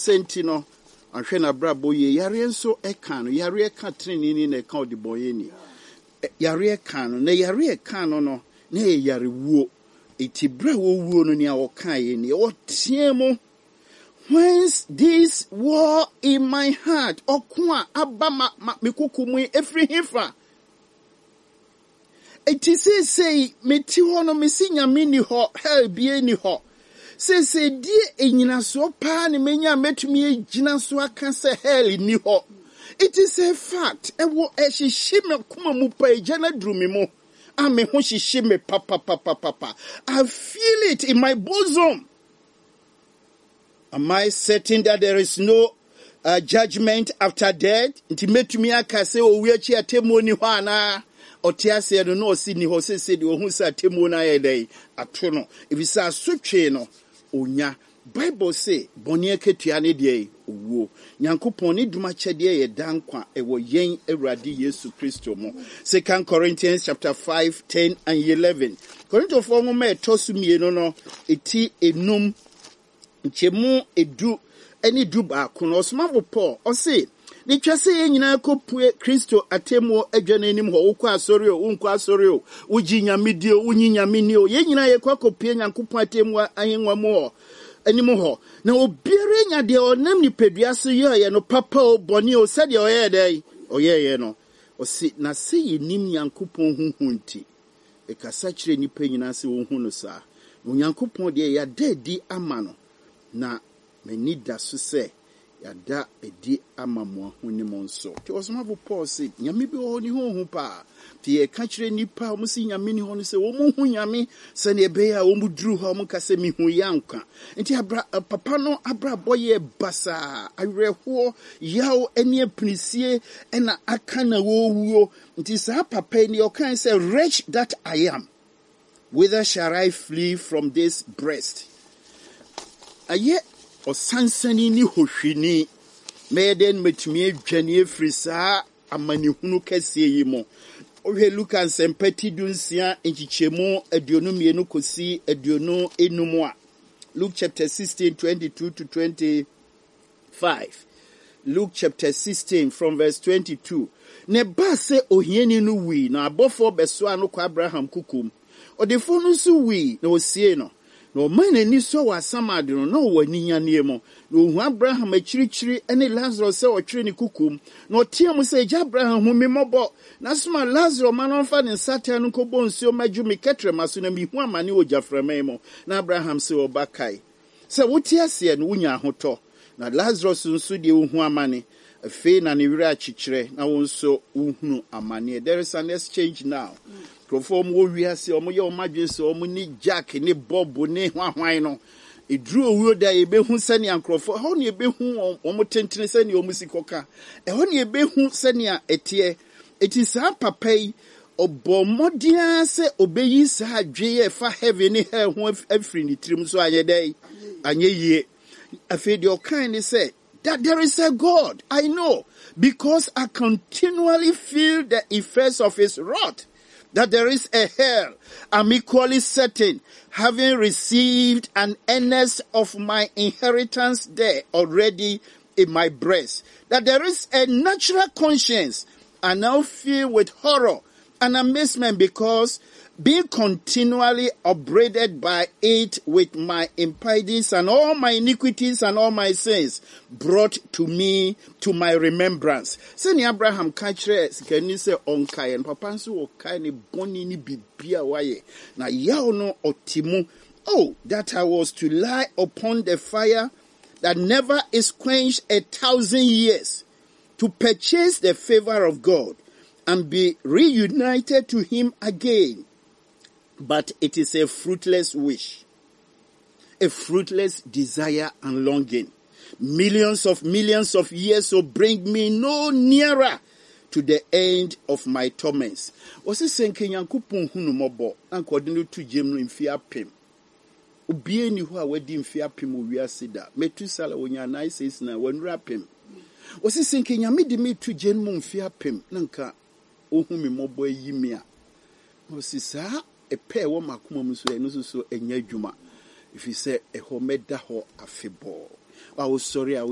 Sentino, and Shena Braboye, Yarian so ekano, Yaria Catrini in a county boyeni. Yaria cano, ne Yaria cano, no, ne Yari wo, iti brawo wono ni awokai or tiemo. Whence this war in my heart, okwa abama mikukumwe every hifa. It is say, Metihono Messinia mini ho, hell be any ho. Say, dear Enina so pan, menya met me, Gina so I can say hell in ni ho. It is a fact, and what as she shimmer kuma mupa, Jana drumimo. I me when she shimmer papa. I feel it in my bosom. Am I certain that there is no judgment after death? Intimate me, I can say, oh, we are here, Temoni Hana. Otiase no si ni hose se de ohun sa temu na ye dey atono if sa sotwe no onya Bible say boni aketua ne de owo Nyankopon ni duma kyede ye dankwa ewo yen Awurade Yesu Kristo mo 2 Corinthians chapter 5 10 and 11 Korinto fo mo me tosu mienu no eti enum nchemu edu eni du ba kono osmafo Paul o say ni twase ye nyina kopue Kristo atemo adwane anim ho wo kwa asori o unko asori o uji nyamedio unyi nyameni o ye nyina ye kwa kopie Nyankopon atemo ahenwa mo anim ho na obiere nya de onam ni pedua so ye no papa o boni o sade o ye dai o ye no o si na se ye nim Nyankopon huhunti e kasa kire ni pa nyina se wo hu no sa Nyankopon de ya dadi ama no na mani da so se yada edi amamwa huni monso ti osomafo Paul say nyame bi ho ni ho pa ti e ka kire nipa o si nyame ni ho no say wo mu hu nyame se ne be ya wo mu duru ho mu ka se mi hu yanka nti papa no abra boye basa awerho yaw eni apnisie ena aka na wo wuo nti sa papa ni o kan say wretch that I am, whither shall I flee from this breast? Aye o sansani ni hohwini meden metumi adwane efrisa amani hunu kase yi mo ohwe Luka nsempati dunsia enchichemu aduonu mienu kosi aduonu enum a Luke chapter 16 22 to 25 Luke chapter 16 from verse 22 ne ba se ohiani no wi na abofo beso anu kwa Abraham kukum odefo no so wi na osie no no man ni so wa samade no wani nyane mo no Abraham achirichiri ene Lazarus se otwere ni kukum no tiam se ja Abraham hu memobo na soma Lazarus man fa ne satan ko bonsuo majumi ketre maso na mi hu amane ojaframa mo na Abraham se obakai se wotiase no wunya hoto na Lazarus nso de hu amane afi na ne wira achichire na wonso uhunu amane. There is an exchange now. From wo wiase omo ye omadwense omo ni Jack ni Bob ni hwahwan no edru owuo da ebehu sane ankrofo ho ne ebehu omo tentene sane omo sikoka ho ne ebehu sane etie etisa papai obomodia se obeyi sa adwe fa heaven ni hell ho afri ni tirim so anye dai anye yie afi de okan ni say that there is a God. I know because I continually feel the effects of his wrath. That there is a hell. I'm equally certain, having received an earnest of my inheritance there already in my breast, that there is a natural conscience I now feel with horror and amazement because being continually upbraided by it with my impieties and all my iniquities and all my sins brought to me to my remembrance. Seni Abraham kachre sikani se onkai and papa nso okai ni boni ni bibia waye na yaw no otimu. Oh, that I was to lie upon the fire that never is quenched 1,000 years to purchase the favor of God and be reunited to him again. But it is a fruitless wish, a fruitless desire and longing. Millions of years will bring me no nearer to the end of my torments. Wasi senke Nyankopon hunu mobo ankode no tu gem no mfi apem. Obie ni ho a wadi mfi apem owiase da. Metusala wonya 9 na wanura apem. Wasi senke Nyame de me tu gem no mfi apem nanka ohu me mobo yimi a. Wasi sa epe wo makoma mu so eno so enya dwuma. If you say eho meda ho afebo. I was sorry